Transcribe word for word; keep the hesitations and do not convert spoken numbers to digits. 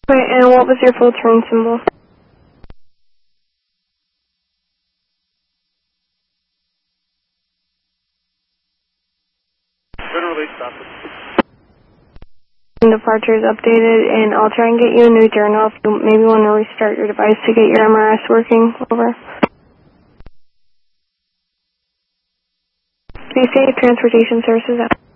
Okay, and what was your full turn symbol? Literally stop it. Departure is updated, and I'll try and get you a new journal if you maybe want to restart your device to get your M R S working. Over. Be safe, Transportation Services out.